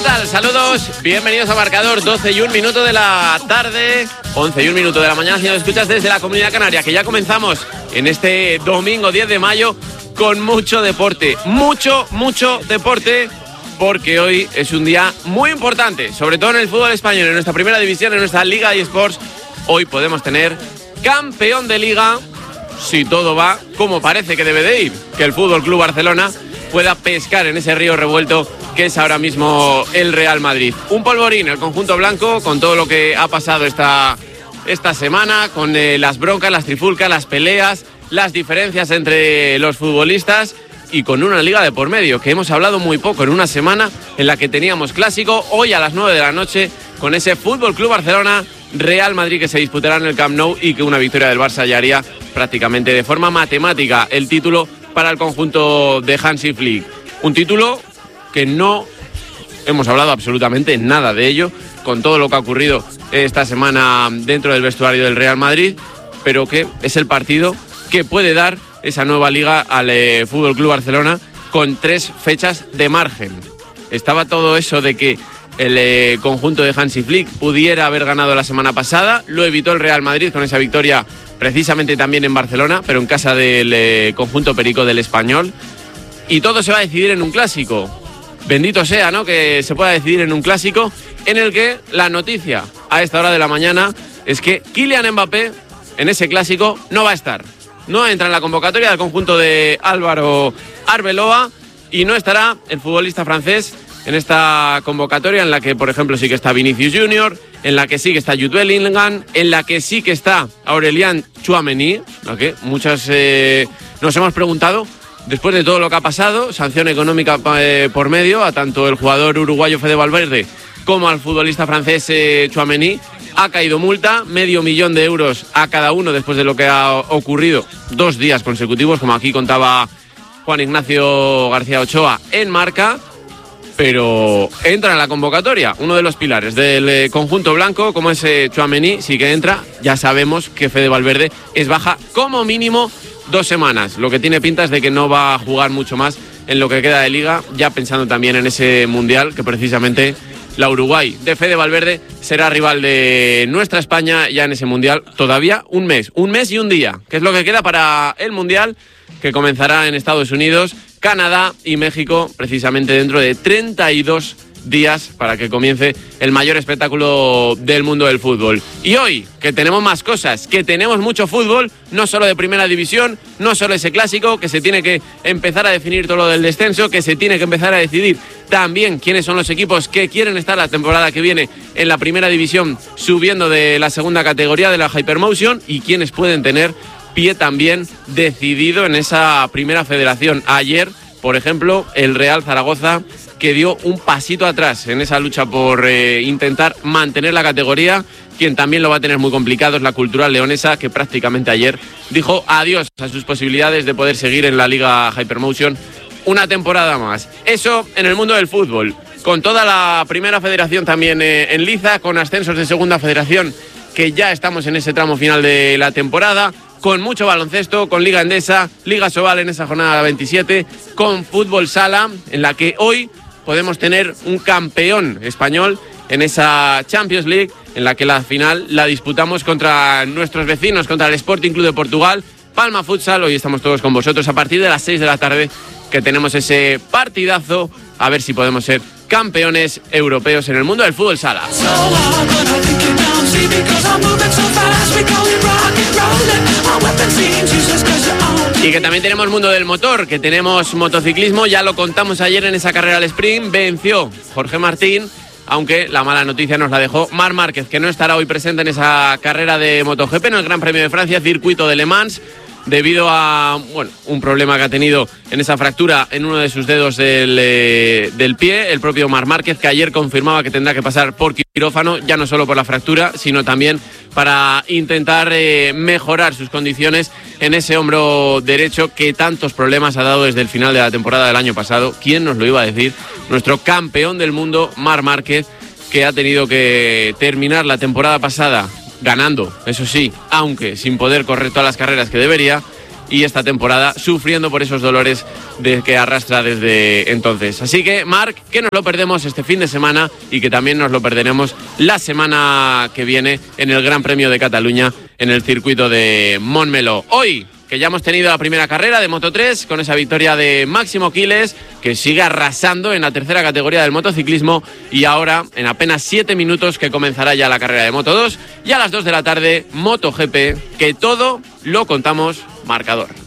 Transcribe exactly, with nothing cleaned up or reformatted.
tal? Saludos, bienvenidos a Marcador, doce y un minuto de la tarde, once y un minuto de la mañana, si nos escuchas desde la Comunidad Canaria, que ya comenzamos en este domingo diez de mayo con mucho deporte, mucho, mucho deporte, porque hoy es un día muy importante, sobre todo en el fútbol español, en nuestra primera división, en nuestra Liga eSports. Hoy podemos tener campeón de Liga, si todo va como parece que debe de ir, que el F C Barcelona pueda pescar en ese río revuelto que es ahora mismo el Real Madrid. Un polvorín, el conjunto blanco, con todo lo que ha pasado esta, esta semana, con eh, las broncas, las trifulcas, las peleas, las diferencias entre los futbolistas y con una liga de por medio, que hemos hablado muy poco en una semana en la que teníamos clásico, hoy a las nueve de la noche, con ese F C Barcelona, Real Madrid, que se disputará en el Camp Nou y que una victoria del Barça ya haría prácticamente de forma matemática el título para el conjunto de Hansi Flick. Un título que no hemos hablado absolutamente nada de ello, con todo lo que ha ocurrido esta semana dentro del vestuario del Real Madrid, pero que es el partido que puede dar esa nueva liga al eh, F C Barcelona con tres fechas de margen. Estaba todo eso de que el eh, conjunto de Hansi Flick pudiera haber ganado la semana pasada, lo evitó el Real Madrid con esa victoria precisamente también en Barcelona, pero en casa del eh, conjunto perico del Español, y todo se va a decidir en un clásico. Bendito sea, ¿no?, que se pueda decidir en un clásico en el que la noticia a esta hora de la mañana es que Kylian Mbappé en ese clásico no va a estar. No entra en la convocatoria del conjunto de Álvaro Arbeloa y no estará el futbolista francés en esta convocatoria en la que, por ejemplo, sí que está Vinicius Junior, en la que sí que está Jude Bellingham, en la que sí que está Aurélien Tchouaméni, ¿no?, que muchas eh, nos hemos preguntado, después de todo lo que ha pasado, sanción económica eh, por medio a tanto el jugador uruguayo Fede Valverde como al futbolista francés eh, Tchouaméni, ha caído multa, medio millón de euros a cada uno después de lo que ha ocurrido dos días consecutivos, como aquí contaba Juan Ignacio García Ochoa en Marca, pero entra en la convocatoria uno de los pilares del eh, conjunto blanco, como es eh, Tchouaméni, sí que entra. Ya sabemos que Fede Valverde es baja como mínimo dos semanas, lo que tiene pinta es de que no va a jugar mucho más en lo que queda de liga, ya pensando también en ese mundial, que precisamente la Uruguay de Fede Valverde será rival de nuestra España ya en ese mundial. Todavía un mes, un mes y un día, que es lo que queda para el mundial, que comenzará en Estados Unidos, Canadá y México, precisamente dentro de treinta y dos días, para que comience el mayor espectáculo del mundo del fútbol. Y hoy, que tenemos más cosas, que tenemos mucho fútbol, no solo de primera división, no solo ese clásico, que se tiene que empezar a definir todo lo del descenso, que se tiene que empezar a decidir también quiénes son los equipos que quieren estar la temporada que viene en la primera división, subiendo de la segunda categoría de la Hypermotion, y quiénes pueden tener pie también decidido en esa primera federación. Ayer, por ejemplo, el Real Zaragoza, que dio un pasito atrás en esa lucha por eh, intentar mantener la categoría. Quien también lo va a tener muy complicado es la Cultural Leonesa, que prácticamente ayer dijo adiós a sus posibilidades de poder seguir en la Liga Hypermotion una temporada más. Eso en el mundo del fútbol, con toda la primera federación también eh, en liza, con ascensos de segunda federación, que ya estamos en ese tramo final de la temporada, con mucho baloncesto, con Liga Endesa, Liga Sobal en esa jornada veintisiete, con fútbol sala, en la que hoy podemos tener un campeón español en esa Champions League, en la que la final la disputamos contra nuestros vecinos, contra el Sporting Club de Portugal, Palma Futsal. Hoy estamos todos con vosotros a partir de las seis de la tarde, que tenemos ese partidazo, a ver si podemos ser campeones europeos en el mundo del fútbol sala. Y que también tenemos mundo del motor, que tenemos motociclismo, ya lo contamos ayer en esa carrera al sprint, venció Jorge Martín, aunque la mala noticia nos la dejó Marc Márquez, que no estará hoy presente en esa carrera de MotoGP, en el Gran Premio de Francia, circuito de Le Mans, debido a bueno, un problema que ha tenido en esa fractura en uno de sus dedos del, eh, del pie, el propio Marc Márquez, que ayer confirmaba que tendrá que pasar por quirófano, ya no solo por la fractura, sino también para intentar eh, mejorar sus condiciones en ese hombro derecho que tantos problemas ha dado desde el final de la temporada del año pasado. ¿Quién nos lo iba a decir? Nuestro campeón del mundo, Marc Márquez, que ha tenido que terminar la temporada pasada ganando, eso sí, aunque sin poder correr todas las carreras que debería, y esta temporada sufriendo por esos dolores de que arrastra desde entonces. Así que, Marc, que nos lo perdemos este fin de semana y que también nos lo perderemos la semana que viene en el Gran Premio de Cataluña en el circuito de Montmeló. Hoy, que ya hemos tenido la primera carrera de Moto tres con esa victoria de Máximo Quiles, que sigue arrasando en la tercera categoría del motociclismo, y ahora en apenas siete minutos que comenzará ya la carrera de Moto dos y a las dos de la tarde MotoGP, que todo lo contamos marcador.